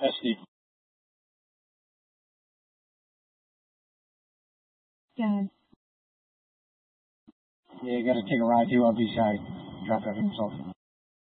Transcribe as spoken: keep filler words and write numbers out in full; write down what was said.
Esty. Dad. Yeah, you gotta take a ride too. I'll be shy. Drop everything off.